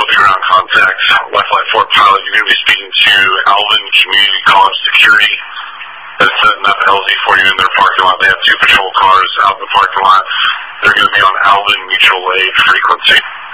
the ground contact. Left Flight 4 pilot, you're going to be speaking to Alvin Community College Security. That's setting up LZ for you in their parking lot. They have 2 patrol cars out in the parking lot. They're going to be on Alvin Mutual Aid frequency.